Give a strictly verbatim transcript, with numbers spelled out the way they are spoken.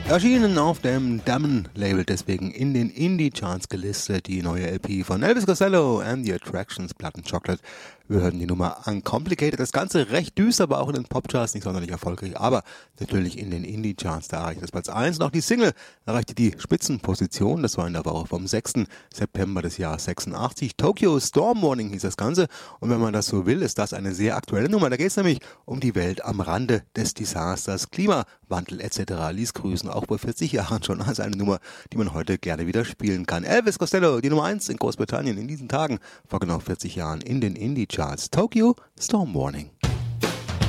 Erschienen auf dem Damn-Label, deswegen in den Indie-Charts gelistet, die neue L P von Elvis Costello and the Attractions, Blood and Chocolate. Wir hören die Nummer Uncomplicated. Das Ganze recht düster, aber auch in den Popcharts nicht sonderlich erfolgreich. Aber natürlich in den Indie-Charts, da erreicht das Platz eins. Noch die Single erreichte die Spitzenposition. Das war in der Woche vom sechsten September des Jahres sechsundachtzig. Tokyo Storm Warning hieß das Ganze. Und wenn man das so will, ist das eine sehr aktuelle Nummer. Da geht es nämlich um die Welt am Rande des Desasters. Klimawandel et cetera ließ grüßen. Auch vor vierzig Jahren schon. Also eine Nummer, die man heute gerne wieder spielen kann. Elvis Costello, die Nummer eins in Großbritannien in diesen Tagen, vor genau vierzig Jahren in den Indie-Charts. Tokyo Storm Warning.